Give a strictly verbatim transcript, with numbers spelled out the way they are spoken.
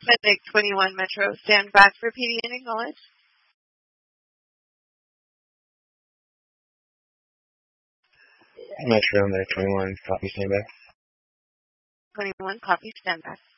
Medic twenty-one Metro, stand back for P D and acknowledge. Metro, Medic twenty-one, copy, stand back. twenty-one, copy, stand back.